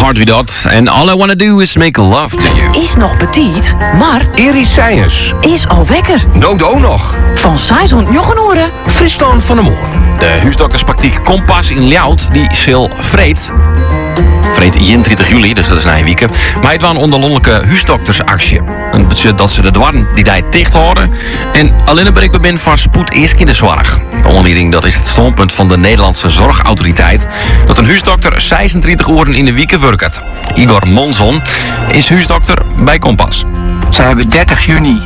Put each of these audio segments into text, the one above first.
Hard We Dot. En all I wanna do is make love to you. Het is nog petit, maar Iris Seijers. is al wekker. Nodo nog. Van Seizoen Jochenoeren. Friesland van de Moor. De huisdokterspraktijk Kompas in Ljout, die zal vreed 31 juli, dus dat is na een week. Maar het was een onderlandelijke huisdoktersactie. Dat betekent dat ze de dwarren die daar dicht houden. En alleen bereikbaar ben van spoed eerst kinderzorg. De onderneming, dat is het standpunt van de Nederlandse Zorgautoriteit. Dat een huisdokter 26 uur in de week werkt. Igor Monzon is huisdokter bij Kompas. Ze hebben 30 juni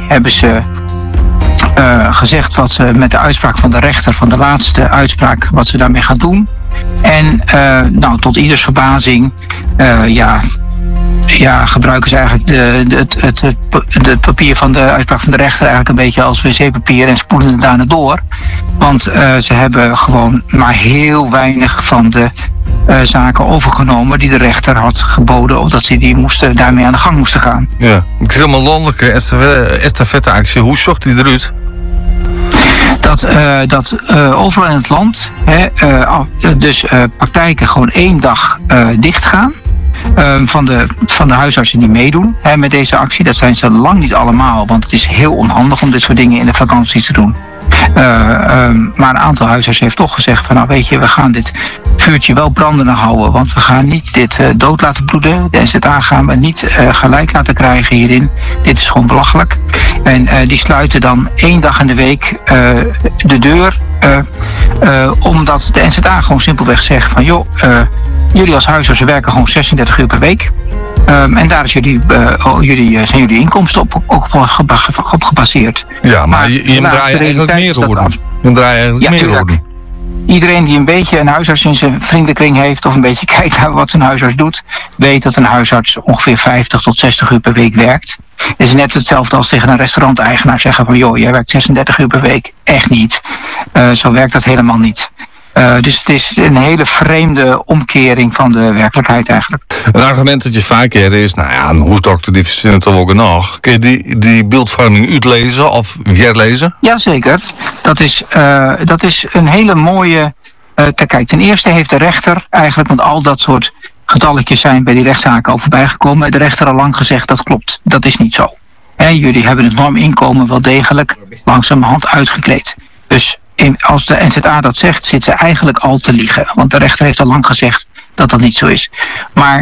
gezegd wat ze met de uitspraak van de rechter, van de laatste uitspraak, wat ze daarmee gaan doen. En tot ieders verbazing gebruiken ze eigenlijk het papier van de uitspraak van de rechter eigenlijk een beetje als wc-papier en spoelen het daarna door. Want ze hebben gewoon maar heel weinig van de zaken overgenomen die de rechter had geboden, omdat ze daarmee aan de gang moesten gaan. Ja, ik zie allemaal landelijke estafette-actie. Hoe zocht die eruit? Dat overal in het land praktijken gewoon 1 dag dicht gaan. Van de huisartsen die meedoen met deze actie. Dat zijn ze lang niet allemaal, want het is heel onhandig om dit soort dingen in de vakantie te doen. Maar een aantal huisartsen heeft toch gezegd van, nou weet je, we gaan dit vuurtje wel brandende houden, want we gaan niet dit dood laten bloeden. De NZA gaan we niet gelijk laten krijgen hierin. Dit is gewoon belachelijk. En die sluiten dan 1 dag in de week de deur, omdat de NZA gewoon simpelweg zegt van, joh, jullie als huisartsen werken gewoon 36 uur per week. En daar is zijn jullie inkomsten op gebaseerd. Ja, maar je draait eigenlijk meer horen. Je draait eigenlijk meer horen. Iedereen die een beetje een huisarts in zijn vriendenkring heeft of een beetje kijkt naar wat zijn huisarts doet, weet dat een huisarts ongeveer 50 tot 60 uur per week werkt. Het is net hetzelfde als tegen een restauranteigenaar zeggen van, joh, jij werkt 36 uur per week. Echt niet. Zo werkt dat helemaal niet. Dus het is een hele vreemde omkering van de werkelijkheid eigenlijk. Een argument dat je vaak hebt is, een hoesdokter die verzint het wel genoeg. Kun je die beeldvorming uitlezen of weerlezen? Jazeker. Dat is een hele mooie... Kijk, ten eerste heeft de rechter eigenlijk, want al dat soort getalletjes zijn bij die rechtszaken al voorbij gekomen. De rechter al lang gezegd, dat klopt. Dat is niet zo. Jullie hebben het norminkomen wel degelijk langzamerhand uitgekleed. Dus als de NZA dat zegt, zit ze eigenlijk al te liegen. Want de rechter heeft al lang gezegd dat dat niet zo is. Maar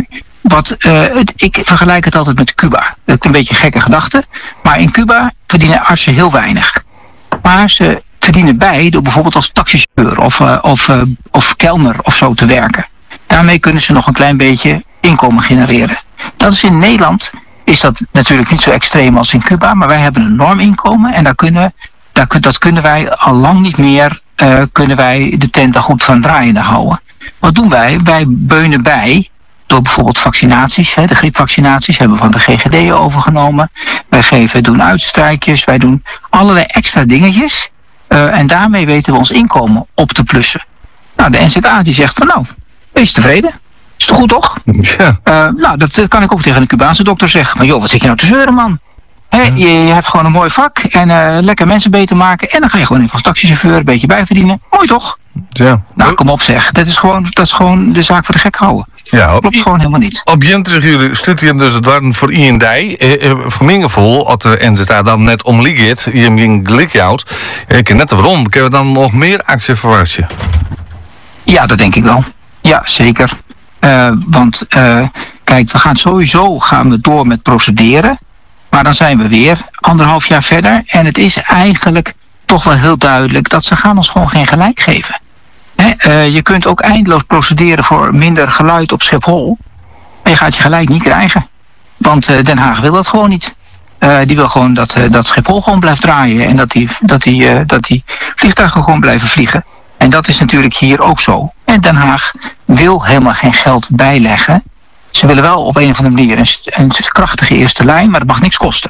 ik vergelijk het altijd met Cuba. Dat is een beetje een gekke gedachte. Maar in Cuba verdienen artsen heel weinig. Maar ze verdienen bij door bijvoorbeeld als taxichauffeur of kelner of zo te werken. Daarmee kunnen ze nog een klein beetje inkomen genereren. Dat is in Nederland, is dat natuurlijk niet zo extreem als in Cuba. Maar wij hebben een norminkomen en dat kunnen wij al lang niet meer, kunnen wij de tent daar goed van draaiende houden. Wat doen wij? Wij beunen bij door bijvoorbeeld vaccinaties. De griepvaccinaties hebben we van de GGD overgenomen. Wij doen uitstrijkjes, wij doen allerlei extra dingetjes. En daarmee weten we ons inkomen op te plussen. Nou, de NZA die zegt van, wees tevreden. Is toch goed, toch? Ja. Dat kan ik ook tegen een Cubaanse dokter zeggen. Maar joh, wat zit je nou te zeuren, man? Je hebt gewoon een mooi vak en lekker mensen beter maken. En dan ga je gewoon even als taxichauffeur een beetje bijverdienen. Mooi toch? Ja. Nou, kom op zeg. Dat is gewoon de zaak voor de gek houden. Ja, klopt gewoon helemaal niet. Op 31 juli stuurt hij hem dus het waren voor I&D. Voor mijn gevoel, als de NZA dan net omliegt, je hem in gelijk houdt. Ik net waarom. Kunnen we dan nog meer actie verwachten? Ja, dat denk ik wel. Ja, zeker. Want kijk, gaan we door met procederen. Maar dan zijn we weer 1,5 jaar verder. En het is eigenlijk toch wel heel duidelijk dat ze gaan ons gewoon geen gelijk geven. Je kunt ook eindeloos procederen voor minder geluid op Schiphol. Maar je gaat je gelijk niet krijgen. Want Den Haag wil dat gewoon niet. Die wil gewoon dat Schiphol gewoon blijft draaien. En dat die vliegtuigen gewoon blijven vliegen. En dat is natuurlijk hier ook zo. En Den Haag wil helemaal geen geld bijleggen. Ze willen wel op een of andere manier een krachtige eerste lijn, maar dat mag niks kosten.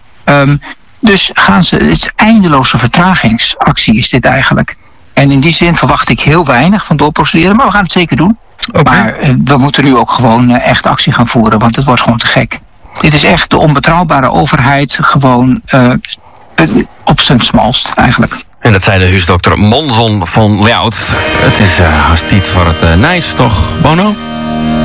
Dus het is eindeloze vertragingsactie is dit eigenlijk. En in die zin verwacht ik heel weinig van doorprocederen, maar we gaan het zeker doen. Okay. Maar we moeten nu ook gewoon echt actie gaan voeren, want het wordt gewoon te gek. Dit is echt de onbetrouwbare overheid gewoon op zijn smalst eigenlijk. En dat zei de huisdokter Monzon van Ljout. Het is haast tijd voor het nice, toch, Bono?